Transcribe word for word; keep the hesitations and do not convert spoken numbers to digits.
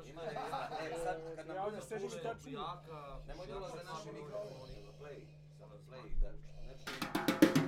Ima, ima, e, sad kad nam bude stežiš puno tačnije. jaka, nemoj da ulaze naši mikrofoni, play, samo play, da